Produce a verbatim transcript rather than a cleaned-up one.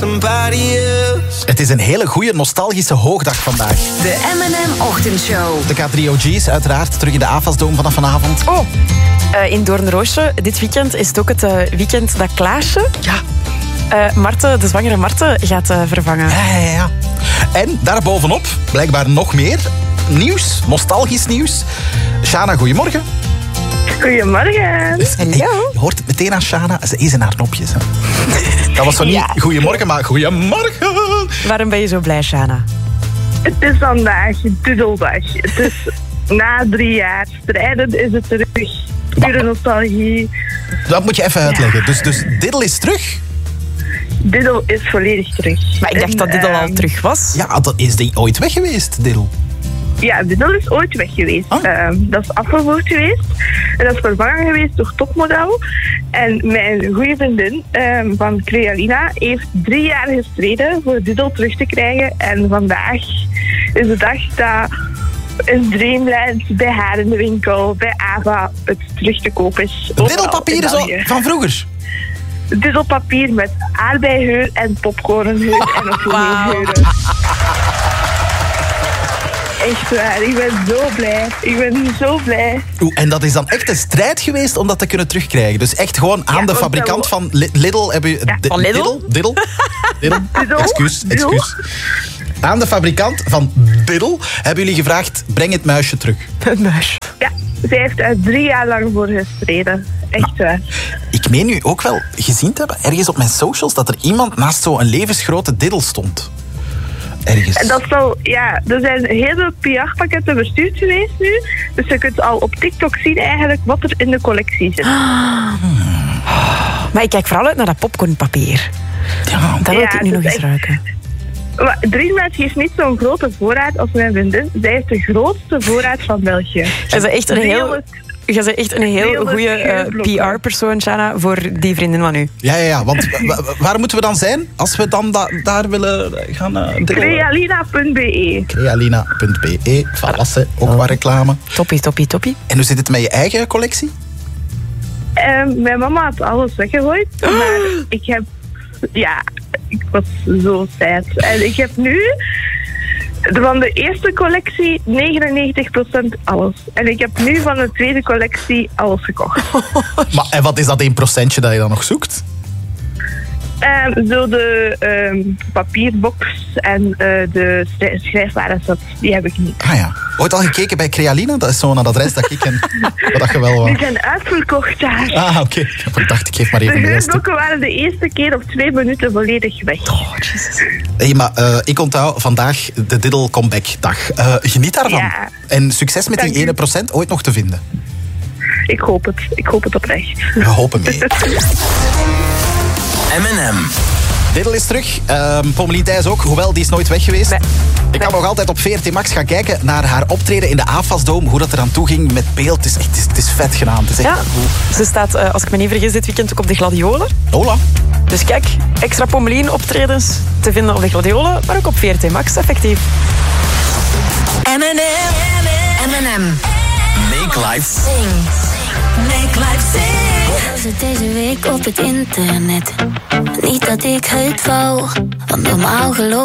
Het is een hele goede nostalgische hoogdag vandaag. De M en M-ochtendshow. De K drie O G's uiteraard, terug in de AFAS-dome vanaf vanavond. Oh, uh, in Doornroosje, dit weekend is het ook het uh, weekend dat Klaasje... Ja. Uh, Marten, de zwangere Marten, gaat uh, vervangen. Ja, ja, ja. En daarbovenop, blijkbaar nog meer nieuws, nostalgisch nieuws. Shana, goedemorgen. Goedemorgen. Dus, hey, je hoort het meteen aan Shana, ze is in haar nopjes. Hè. Dat was zo niet ja. Goedemorgen, maar goedemorgen. Waarom ben je zo blij, Shana? Het is vandaag Diddeldag. Het is na drie jaar strijden is het terug. Pure nostalgie. Dat moet je even uitleggen. Ja. Dus, dus Diddel is terug? Diddel is volledig terug. Maar ik dacht en, dat Diddel uh, al terug was. Ja, dat is die ooit weg geweest, Diddel. Ja, Diddel is ooit weg geweest. Oh. Uh, dat is afgevoerd geweest. En dat is vervangen geweest door Topmodel. En mijn goede vriendin uh, van Crealina heeft drie jaar gestreden voor Diddel terug te krijgen. En vandaag is de dag dat in Dreamland, bij haar in de winkel, bij Ava, het terug te koop is. Diddelpapier zo van vroeger? Diddelpapier met aardbeiheur en popcornheur en nog veel meer geuren. Echt waar, ik ben zo blij. Ik ben zo blij. Oeh, en dat is dan echt een strijd geweest om dat te kunnen terugkrijgen. Dus echt gewoon aan ja, de fabrikant van Lidl hebben je... Ja, van Lidl? Diddel? Diddel? Diddel? Excuus, excuus. Aan de fabrikant van Diddel hebben jullie gevraagd, breng het muisje terug. Het muisje. Ja, zij heeft er drie jaar lang voor gestreden. Echt waar. Ik meen nu ook wel gezien te hebben, ergens op mijn socials, dat er iemand naast zo'n levensgrote Diddel stond. Ergens. En dat zal, ja, er zijn heel veel P R-pakketten verstuurd geweest nu. Dus je kunt al op TikTok zien eigenlijk wat er in de collectie zit. Ah. Maar ik kijk vooral uit naar dat popcornpapier. Ja. Dat wil ja, ik nu nog eens ruiken. Maar Dreamland heeft niet zo'n grote voorraad als mijn vriendin. Zij heeft de grootste voorraad van België. Dat is echt een heel... Je bent echt een heel goede uh, P R-persoon, Shana, voor die vriendin van u. Ja, ja, ja. Want waar moeten we dan zijn als we dan da- daar willen gaan? Uh, Crealina punt b e Crealina punt b e Valasse, ook oh. wat reclame. Toppie, toppie, toppie. En hoe zit het met je eigen collectie? Um, mijn mama had alles weggegooid. Maar ik heb... Ja, ik was zo sad. En ik heb nu... Van de eerste collectie negenennegentig procent alles. En ik heb nu van de tweede collectie alles gekocht. Maar en wat is dat één procentje dat je dan nog zoekt? Um, zo de um, papierbox en uh, de schrijfbare set, die heb ik niet. Ah ja. Ooit al gekeken bij Crealina? Dat is zo'n adres dat ik ken. Wat je wel die zijn uitverkocht daar. Ah, oké. Okay. Ik dacht, ik geef maar even de een geurdokken waren de eerste keer op twee minuten volledig weg. Oh, jezus. Hey, maar uh, ik onthoud vandaag de Diddel Comeback dag. Uh, geniet daarvan. Ja. En succes met Dank die ene procent ooit nog te vinden. Ik hoop het. Ik hoop het oprecht. We hopen mee. M en M. Diddel is terug. Um, Pommelien Thijs ook, hoewel die is nooit weg geweest. Nee. Ik kan nog altijd op V R T Max gaan kijken naar haar optreden in de AFAS-dome. Hoe dat eraan toe ging met beeld. Het is, echt, het is, het is vet gedaan. Het is echt ja, cool. Ze staat, uh, als ik me niet vergis, dit weekend ook op de Gladiolen. Hola. Dus kijk, extra Pommelien optredens te vinden op de Gladiolen, maar ook op V R T Max, effectief. M en M. M en M. Make life sing. Make life sing. Was het deze week op het internet? Niet dat ik het wou, want normaal geloof